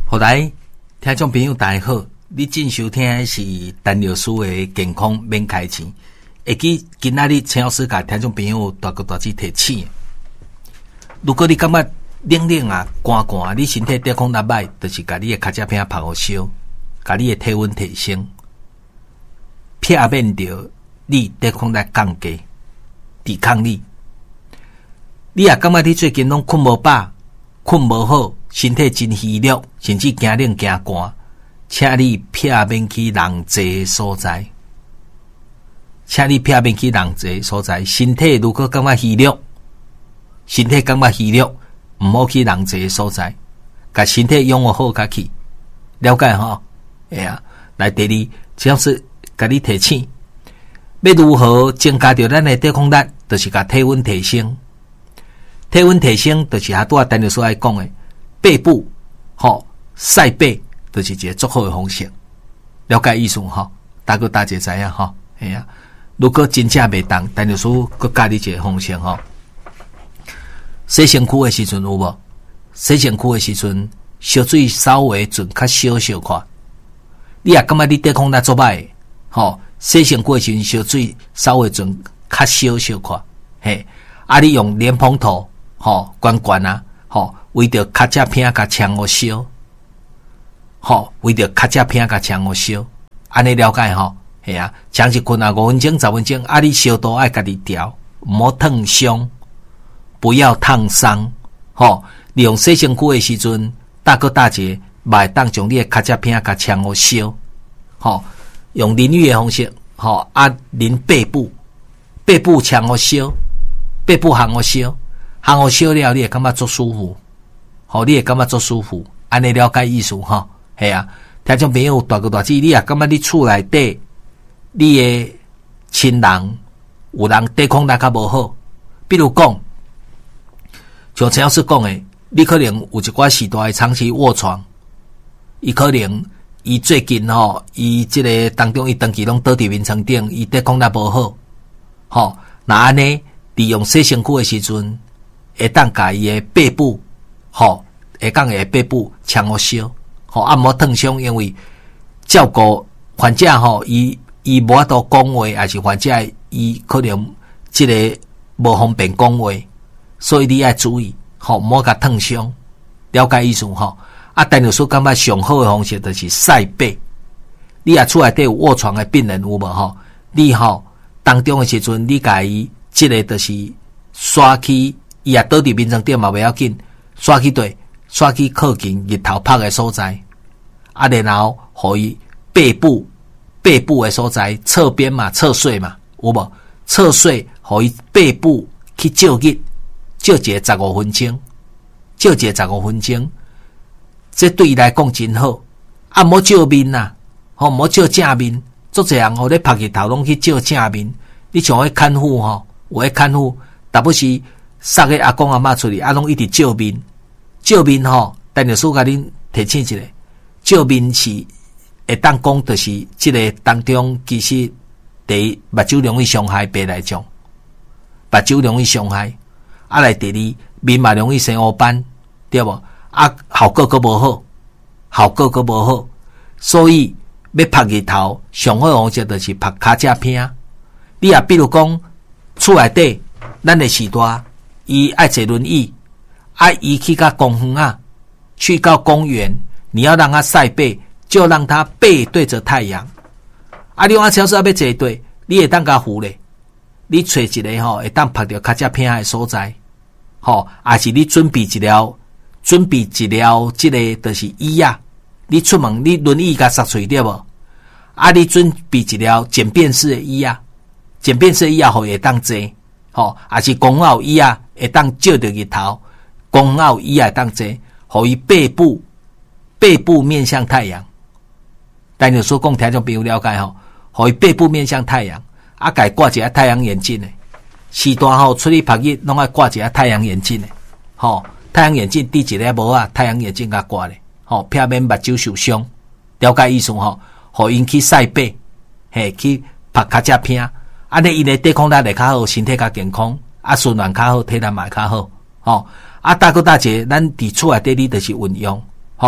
好来，听众朋友大家好，你正收听的是陈老师的健康免开钱。会记今仔日陈老师甲听众朋友大哥大姐提醒，如果你感觉冷冷啊、寒寒，你身体抵抗力歹，就是甲你的脚趾片拍好烧，甲你的体温提升，避免着你抵抗力降低，抵抗力。你也感觉你最近拢困无饱、困无好，身体真虚弱，甚至惊冷惊寒，请你避免去人济的所在。请你避免去人济的所在。身体如果感觉虚弱，身体感觉虚弱，毋好去人济的所在，甲身体养好较去。了解吼？哎啊，来第二，只要是甲你提醒，要如何增加着咱的抵抗力，就是甲体温提升。体温提升，就是拄仔陈老师爱讲的背部晒背，就是一个足好的方式。了解意思吼？大哥大姐知影吼？哎呀，如果真正袂当，陈老师佮教你一个方式吼。洗身躯的时阵有无？洗身躯的时阵，烧水稍微准较少少看。你也感觉你抵抗力足歹的，洗身躯的时阵烧水稍微准较少少看。嘿，啊，你用莲蓬头。悬悬啊，为着脚趾片甲枪互烧，为着脚趾片甲枪互烧，安尼了解吼？系啊，将一困啊5分钟、10分钟，啊，你烧度爱家己调，毋好烫伤，不要烫伤。利用洗身躯的时阵，大哥大姐袂当将你的脚趾片甲枪互烧，用淋浴的方式，淋背部枪互烧，背部烘互烧。烘好烧了，你会感觉足舒服，你会感觉足舒服，安尼了解意思吼？系啊，听众朋友大哥大姐，你也感觉你厝内底，你的亲人有人抵抗力较无好，比如讲，像陈老师讲的，你可能有一寡时代长期卧床，伊可能伊最近伊即个当中伊长期拢倒伫眠床顶，伊抵抗力无好，那安尼利用洗身躯的时阵。会当甲伊诶背部，会当诶背部枪互烧，啊毋好烫伤，因为照顾患者伊无法度讲话，还是患者伊可能即个无方便讲话，所以你要注意，毋好甲烫伤，了解意思吼？啊，陈老师感觉上好诶方式就是晒背。你也厝内底有卧床诶病人有无你当中诶时阵，你甲伊即个就是刷去。伊也倒伫眠床顶嘛袂要紧，刷去对，刷去靠近日头晒的所在，啊，然后互伊背部的所在，侧边嘛，侧睡嘛，有无？侧睡，互伊背部去照日，照一个15分钟，照一个15分钟，这对伊来讲真好。啊，毋好照面呐，毋好照正面，足侪人咧晒日头拢去照正面，你像迄看护有迄看护，但不是。杀个阿公阿嬷出去，拢一直照面，陈老师甲恁提醒一下，照面是会当讲，就是即个当中其实第一目睭容易伤害白内障，目睭容易伤害，啊来第二面嘛容易生黑斑，对无？啊效果佫无好，所以要晒日头上好方式就是晒脚趾片。你也比如讲厝内底，咱的时代。伊爱坐轮椅，伊去到公园啊，去到公园，你要让他晒背，就让他背对着太阳。啊，你超市要坐对，你会当甲扶咧，你找一个会当拍着脚趾片的所在，还是你准备一条即个就是椅啊，你出门你轮椅甲塞出对无？啊，你准备一条简便式的椅啊，简便式的椅啊，互伊会当坐。还是公园椅啊，会当照着日头，公园椅啊会当坐，互伊背部面向太阳。但有所讲听众朋友了解互伊背部面向太阳，啊，家挂一个太阳眼镜诶。时段出去晒日，拢爱挂一个太阳眼镜诶。太阳眼镜戴一个帽啊，太阳眼镜甲挂咧，避免目睭受伤。了解意思互因去晒背，去晒脚趾片。安尼伊的抵抗力会较好，身体较健康，啊，循环较好，体力嘛较好。大哥大姐，咱伫厝内底你就是运用，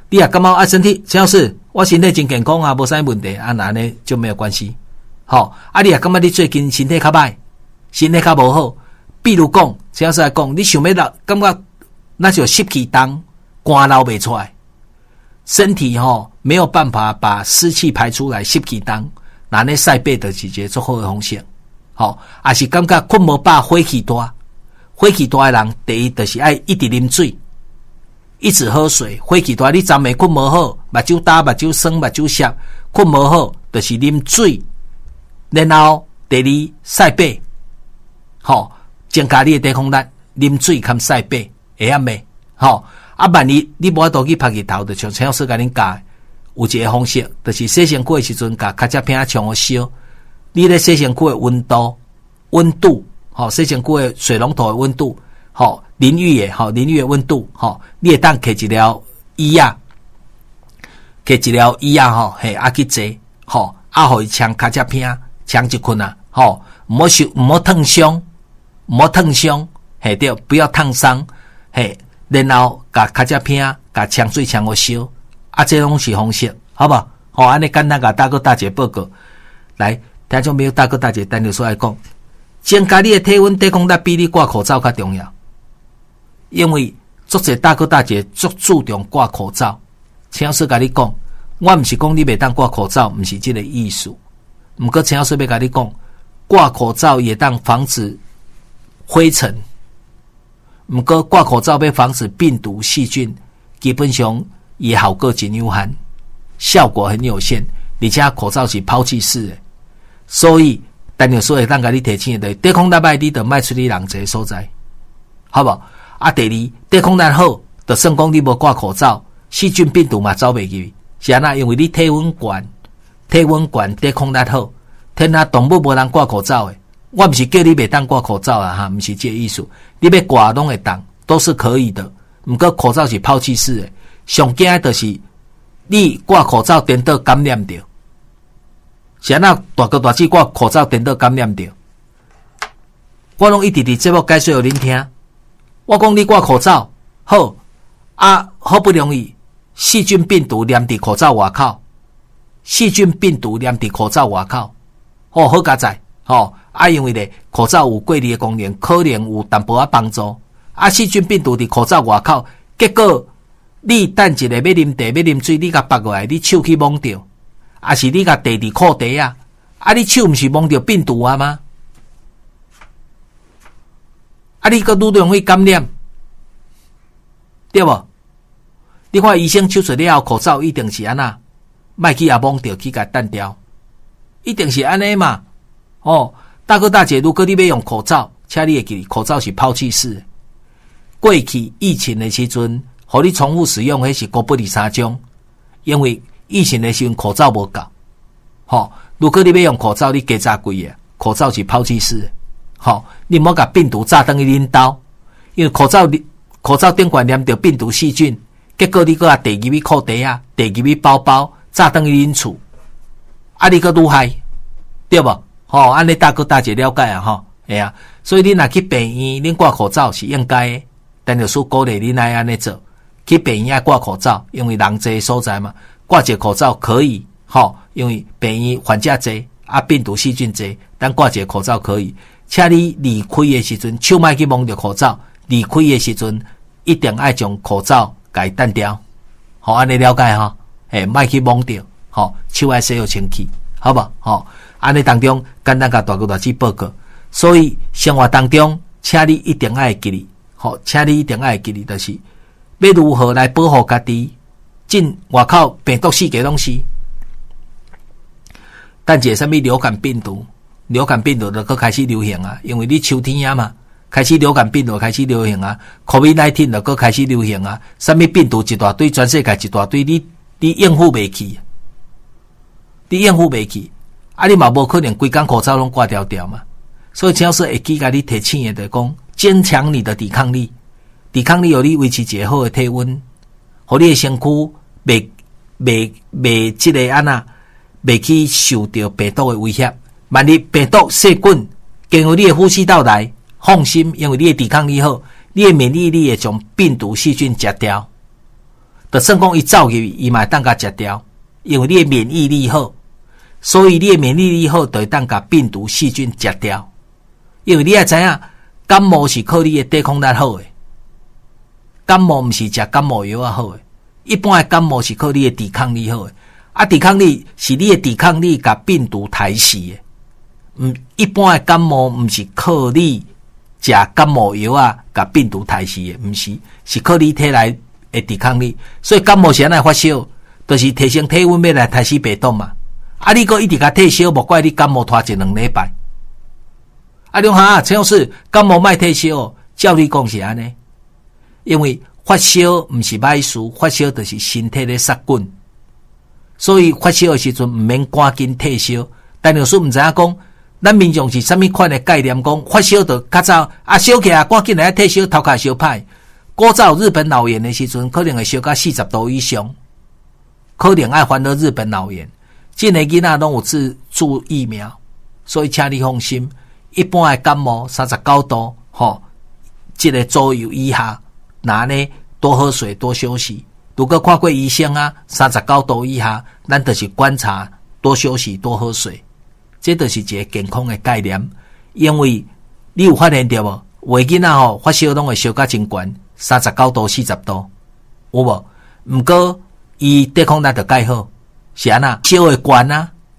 你也感觉身体陈老师我身体真健康啊，无啥问题啊，那呢就没有关系。你也感觉你最近身体较歹，身体较无好，比如讲陈老师来讲，你想要感觉那就湿气重，汗流不出来，身体没有办法把湿气排出来，湿气重，那呢晒背的是一个最好的方式。也是感觉困无饱，火气大，火气大的人，第一就是爱一直啉水，一直喝水。火气大，你昨暝困无好，目睭干、目睭酸、目睭涩，困无好，就是啉水，然后第二晒背，增加你的抵抗力，啉水含晒背，会晓未？万一你无法度去晒日头，就像陈老师甲恁教，有一个方式，就是洗身躯的时阵，甲脚趾片冲好烧。你咧洗身躯的温度，洗身躯的水龙头的温度，淋浴的温度，你会当摕一条椅啊，去坐，互伊冲脚趾片，冲一困啊，毋好烫伤，对，不要烫伤，然后甲脚趾片，甲冲水冲好烧，这拢是方式，好不好？安尼简单甲大姐报告，来。听众朋友，大哥大姐，单就说来讲，增加你的体温抵抗力比你挂口罩较重要。因为足侪大哥大姐足注重挂口罩。陈老师甲你讲，我毋是讲你袂当挂口罩，毋是这个意思。毋过陈老师要甲你讲，挂口罩也当防止灰尘。毋过挂口罩要防止病毒细菌，基本上也效果真有限，效果很有限，而且口罩是抛弃式的。所以，单就说会当甲你提醒的，抵抗力歹，你就卖出去人侪所在，好不好？第二，抵抗力好，就算讲你无挂口罩，细菌病毒嘛走袂去。是安那？因为你体温悬，抵抗力好。天下动物无人挂口罩的，我毋是叫你袂当挂口罩啦，毋是这个意思。你要挂拢会当，都是可以的。毋过口罩是抛弃式的，上惊的就是你挂口罩颠倒感染着。是安那大哥大姐挂口罩颠倒感染着，我拢一直伫节目解说互恁听。我讲你挂口罩好好不容易细菌病毒黏伫口罩外口，好佳哉因为咧口罩有过滤的功能，可能有淡薄仔帮助。细菌病毒伫口罩外口，结果你等一下要啉茶要啉水，你甲拔过来，你手去摸着。是你甲地伫裤底啊？你手毋是摸着病毒啊吗？你个愈容易感染，对无？你看医生手术了后，口罩一定是安那，莫去摸着去甲单掉，一定是安尼嘛。大哥大姐，如果你要用口罩，请你会记，口罩是抛弃式的。过去疫情的时阵，互你重复使用，迄是国不离三种，因为疫情的时阵口罩无够，如果你要用口罩，你加炸贵个，口罩是抛弃式的，你莫甲病毒炸等于恁兜，因为口罩顶管黏着病毒细菌，结果你搁地入去裤底啊，地入去包包，炸等于恁厝，你搁愈害，对无？安尼大哥大姐了解啊，所以你若去病院，恁挂口罩是应该的，但就是鼓励恁来安尼做，去病院挂口罩，因为人侪所在嘛。挂一个口罩可以，因为病院患者多，病毒细菌多，但挂一个口罩可以。请你离开的时阵，手莫去摸着口罩，离开的时阵一定要将口罩给单掉。安尼了解莫去摸着，手要洗好清气，好不好？安尼当中简单甲大哥大姐报告。所以生活当中，请你一定要记哩，请你一定要记哩，就是要如何来保护家己。进外口病毒世界拢是，但这什么流感病毒就搁开始流行啊，因为你秋天啊嘛，开始流感病毒开始流行啊 ，COVID-19 就搁开始流行啊，什么病毒一大堆，全世界一大堆，你应付袂起，你嘛无可能规工口罩拢挂条条嘛，所以只要是会记甲你提醒的，讲坚强你的抵抗力，有你维持一个好的体温。互你的身躯袂即个安那，袂去受到病毒的威胁。万一病毒细菌经过你的呼吸道来，放心，因为你的抵抗力好，你的免疫力会将病毒细菌食掉。 就算讲伊走入去，伊嘛会当甲食掉，因为你的免疫力好，所以你的免疫力好，就会当甲病毒细菌食掉。因为你也知影，感冒是靠你的抵抗力好的，感冒毋是食感冒药啊好的，一般的感冒是靠你的抵抗力好的，啊，抵抗力是你的抵抗力甲病毒抬死的。一般的感冒毋是靠你食感冒药啊，甲病毒抬死的，毋是，是靠你体内的抵抗力。所以感冒是安怎发烧，就是提升体温要来杀死病毒嘛。啊，你搁一直甲退烧，莫怪你感冒拖一2礼拜。啊，梁下陈老师，感冒莫退烧，照你讲是安尼，因为发烧毋是歹事，发烧就是身体咧杀菌，所以发烧的时阵毋免赶紧退烧。但老师毋知影讲，咱民众是啥物款的概念？讲发烧就较早啊，烧起来赶紧来退烧，头壳烧歹。古早日本脑炎的时阵，可能会烧到40度以上，可能爱患到日本脑炎。这个囡仔拢有注疫苗，所以请你放心。一般的感冒39度，这个左右以下，那呢多喝水，多休息。如果看过医生啊，39度以下，咱就是观察，多休息，多喝水。这就是一个健康的概念。因为你有发现到无？有的囡仔发烧拢会烧到真悬，39度、40度，有无？毋过伊抵抗力就介好，是安那烧会悬啊。